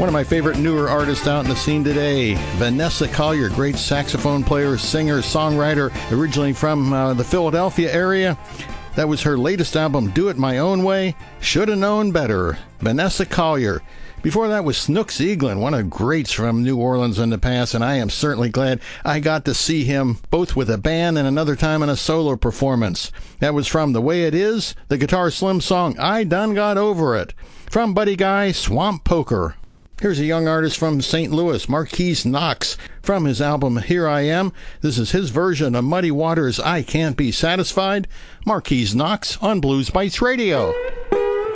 One of my favorite newer artists out in the scene today, Vanessa Collier, great saxophone player, singer, songwriter, originally from the Philadelphia area. That was her latest album, Do It My Own Way. Shoulda Known Better, Vanessa Collier. Before that was Snooks Eaglin, one of the greats from New Orleans in the past, and I am certainly glad I got to see him both with a band and another time in a solo performance. That was from The Way It Is, the Guitar Slim song, I Done Got Over It. From Buddy Guy, Swamp Poker. Here's a young artist from St. Louis, Marquise Knox, from his album Here I Am. This is his version of Muddy Waters' I Can't Be Satisfied. Marquise Knox on Blues Bites Radio.